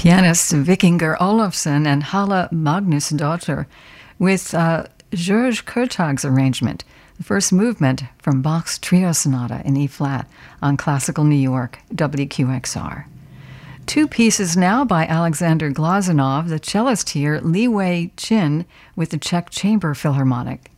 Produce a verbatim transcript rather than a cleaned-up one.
Pianist Vikingur Olofsson and Halla Magnusdóttir with uh, George Kurtag's arrangement, the first movement from Bach's Trio Sonata in E-flat on Classical New York, W Q X R. Two pieces now by Alexander Glazunov, the cellist here, Li Wei Chin with the Czech Chamber Philharmonic.